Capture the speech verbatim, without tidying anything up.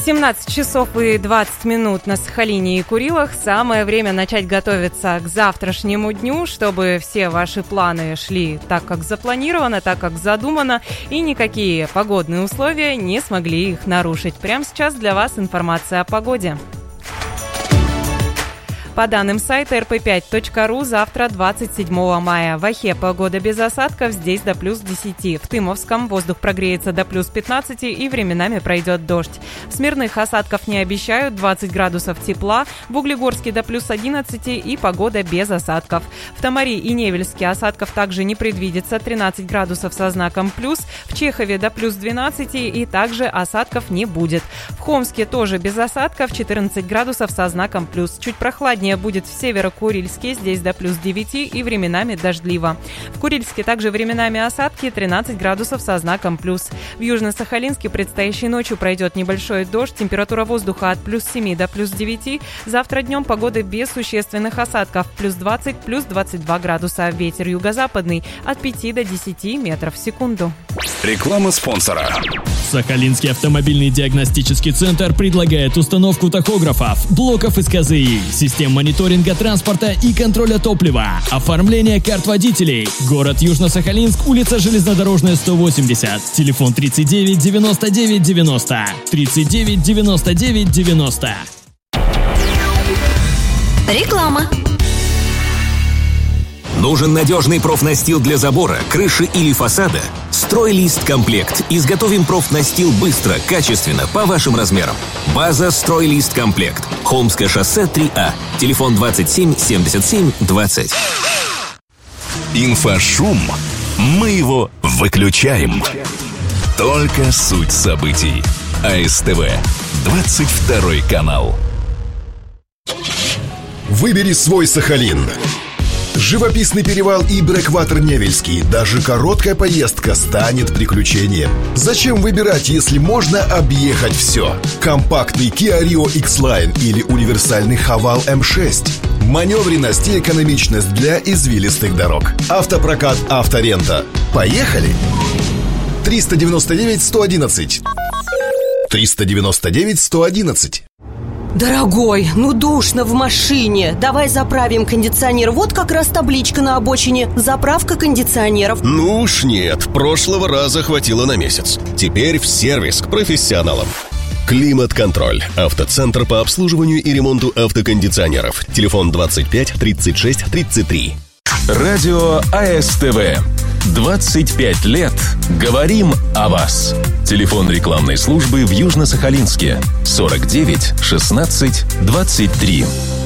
семнадцать часов и двадцать минут на Сахалине и Курилах. Самое время начать готовиться к завтрашнему дню, чтобы все ваши планы шли так, как запланировано, так, как задумано, и никакие погодные условия не смогли их нарушить. Прямо сейчас для вас информация о погоде. По данным сайта эр пэ пять точка ру, завтра, двадцать седьмого мая. В Охе погода без осадков, здесь до плюс десяти. В Тымовском воздух прогреется до плюс пятнадцати и временами пройдет дождь. В Смирных осадков не обещают, двадцать градусов тепла. В Углегорске до плюс одиннадцати и погода без осадков. В Тамари и Невельске осадков также не предвидится, тринадцать градусов со знаком плюс. В Чехове до плюс двенадцати и также осадков не будет. В Хомске тоже без осадков, четырнадцать градусов со знаком плюс. Чуть прохладнее будет в Северо-Курильске, здесь до плюс девяти и временами дождливо. В Курильске также временами осадки, тринадцать градусов со знаком плюс. В Южно-Сахалинске предстоящей ночью пройдет небольшой дождь, температура воздуха от плюс семи до плюс девяти. Завтра днем погода без существенных осадков, плюс двадцать, плюс двадцать два градуса. Ветер юго-западный от пяти до десяти метров в секунду. Реклама спонсора. Сахалинский автомобильный диагностический центр предлагает установку тахографов, блоков из ка зэ и, систем мониторинга транспорта и контроля топлива, оформление карт водителей. Город Южно-Сахалинск, улица Железнодорожная, сто восемьдесят, телефон тридцать девять девяносто девять девяносто, тридцать девять девяносто девять девяносто. Реклама. Нужен надежный профнастил для забора, крыши или фасада? «Стройлист Комплект». Изготовим профнастил быстро, качественно, по вашим размерам. База «Стройлист Комплект». Холмское шоссе три А. Телефон двадцать семь семьдесят семь двадцать. Инфошум. Мы его выключаем. Только суть событий. а эс тэ вэ. двадцать второй канал. Выбери свой Сахалин. Живописный перевал и брэкватер Невельский. Даже короткая поездка станет приключением. Зачем выбирать, если можно объехать все? Компактный Kia Rio X-Line или универсальный Haval эм шесть. Маневренность и экономичность для извилистых дорог. Автопрокат «Авторента». Поехали! триста девяносто девять сто одиннадцать. триста девяносто девять сто одиннадцать. Дорогой, ну душно в машине. Давай заправим кондиционер. Вот как раз табличка на обочине. Заправка кондиционеров. Ну уж нет, прошлого раза хватило на месяц. Теперь в сервис к профессионалам. Климат-контроль. Автоцентр по обслуживанию и ремонту автокондиционеров. Телефон двадцать пять тридцать шесть тридцать три. Радио а эс тэ вэ. двадцать пять лет. Говорим о вас. Телефон рекламной службы в Южно-Сахалинске. сорок девять шестнадцать двадцать три.